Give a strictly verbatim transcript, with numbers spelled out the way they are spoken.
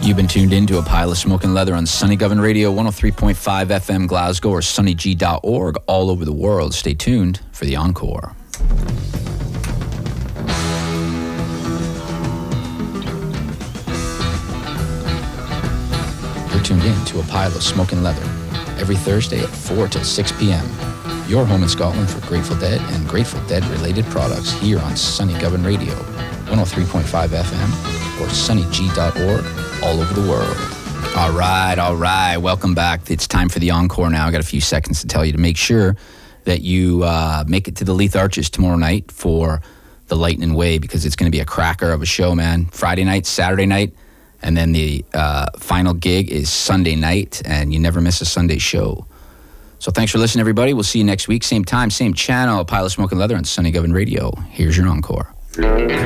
You've been tuned in to A Pile of Smoking Leather on Sunny Govern Radio, one oh three point five F M Glasgow or sunny g dot org all over the world. Stay tuned for the encore. You're tuned in to A Pile of Smoking Leather every Thursday at four till six p.m. Your home in Scotland for Grateful Dead and Grateful Dead related products here on Sunny Govern Radio, one oh three point five F M or sunny g dot org all over the world. All right, all right. Welcome back. It's time for the encore now. I got a few seconds to tell you to make sure that you uh, make it to the Leith Arches tomorrow night for the Lightning Way, because it's going to be a cracker of a show, man. Friday night, Saturday night, and then the uh, final gig is Sunday night, and you never miss a Sunday show. So thanks for listening, everybody. We'll see you next week. Same time, same channel. A Pile of Smoking Leather on Sunny Govern Radio. Here's your encore.